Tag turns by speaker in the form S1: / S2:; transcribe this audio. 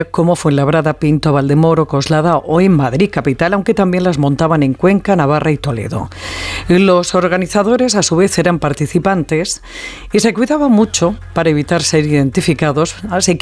S1: como Fuenlabrada, Pinto, Valdemoro, Coslada o en Madrid capital, aunque también las montaban en Cuenca, Navarra y Toledo. Los organizadores, a su vez, eran participantes y se cuidaban mucho para evitar ser identificados, así